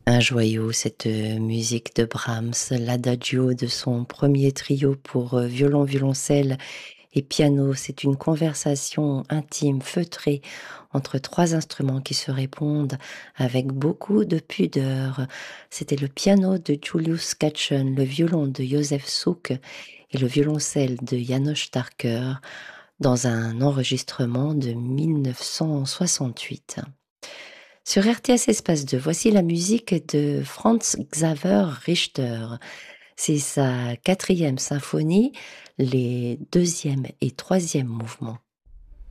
Un joyau, cette musique de Brahms, l'adagio de son premier trio pour violon, violoncelle et piano. C'est une conversation intime, feutrée, entre 3 instruments qui se répondent avec beaucoup de pudeur. C'était le piano de Julius Katchen, le violon de Joseph Suk et le violoncelle de János Starker dans un enregistrement de 1968. Sur RTS Espace 2, voici la musique de Franz Xaver Richter. C'est sa quatrième symphonie, les deuxième et troisième mouvements.